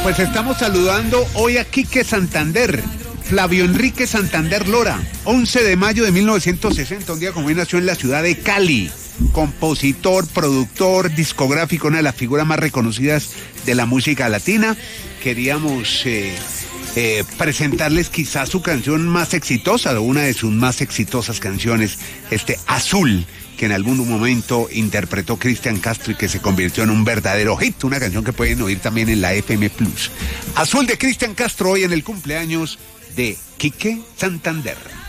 Pues estamos saludando hoy a Quique Santander, Flavio Enrique Santander Lora, 11 de mayo de 1960, un día como hoy nació en la ciudad de Cali, compositor, productor, discográfico, una de las figuras más reconocidas de la música latina. Queríamos presentarles quizás su canción más exitosa, una de sus más exitosas canciones, Azul, que en algún momento interpretó Cristian Castro y que se convirtió en un verdadero hit, una canción que pueden oír también en la FM Plus. Azul de Cristian Castro, hoy en el cumpleaños de Quique Santander.